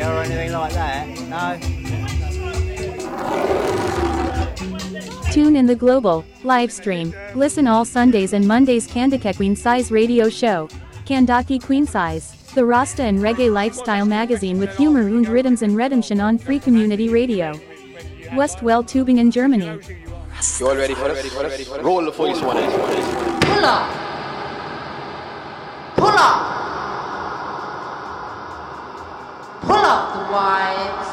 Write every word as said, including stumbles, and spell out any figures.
or anything like that. No. Tune in the global live stream. Listen all Sundays and Mondays Kandake Queen Size radio show. Kandaki Queen Size. The Rasta and Reggae lifestyle magazine with humor und rhythms and redemption on Free Community Radio. Westwell Tübingen, Germany. You all ready for this? Roll the voice one. Pull up. Pull up. Pull up the vibes.